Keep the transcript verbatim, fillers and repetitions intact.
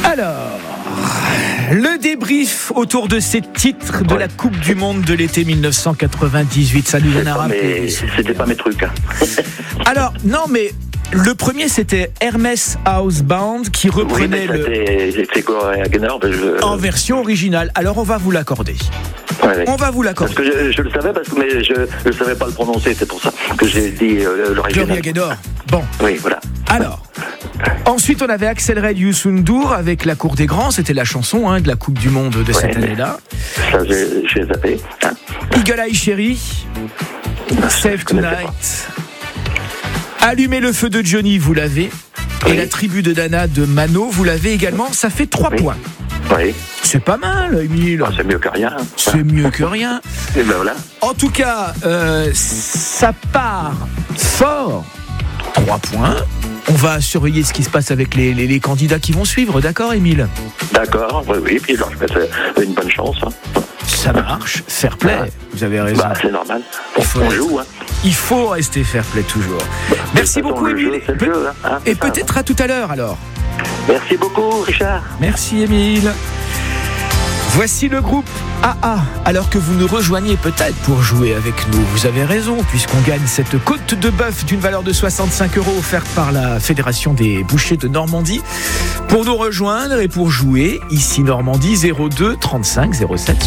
Alors, le débrief autour de ces titres de ouais. la Coupe du Monde de l'été dix-neuf cent quatre-vingt-dix-huit. Ça nous en a rappelé. Mais c'était pas mes trucs. Hein. Alors, non, mais le premier, c'était Hermès House Band qui reprenait oui, mais le... C'était quoi, Wagner je... en version originale. Alors, on va vous l'accorder. Ouais, ouais. On va vous l'accorder. Parce que je, je le savais, parce que, mais je ne savais pas le prononcer, c'est pour ça que j'ai dit euh, l'original. Gloria Gaynor. Bon. Oui, voilà. Alors, ensuite, on avait Axel Red Youssou avec La Cour des Grands. C'était la chanson hein, de la Coupe du Monde de ouais, cette année-là. Ça, j'ai, j'ai zappé. Hein. Eagle Eye Cherry. Save Tonight. Allumez le feu de Johnny, vous l'avez. Oui. Et la tribu de Dana de Mano, vous l'avez également. Ça fait trois oui. points. Oui. C'est pas mal, Émile. Ah, c'est mieux que rien. C'est mieux que rien. Et ben voilà. En tout cas, euh, ça part fort. Trois points. On va surveiller ce qui se passe avec les, les, les candidats qui vont suivre, d'accord, Émile ? D'accord, oui, oui. Puis alors, je passe une bonne chance. Hein. Ça marche. Fair play. Ah. Vous avez raison. Bah, c'est normal. Il faut, on joue. Hein. Il faut rester fair play toujours. Bah, Merci façon, beaucoup, Émile. C'est le jeu, hein. Hein, Et c'est ça, peut-être à tout à l'heure, alors. Merci beaucoup, Richard. Merci, Émile. Voici le groupe A A, alors que vous nous rejoignez peut-être pour jouer avec nous. Vous avez raison, puisqu'on gagne cette côte de bœuf d'une valeur de soixante-cinq euros offerte par la Fédération des bouchers de Normandie. Pour nous rejoindre et pour jouer, ici Normandie, zéro deux trente-cinq zéro sept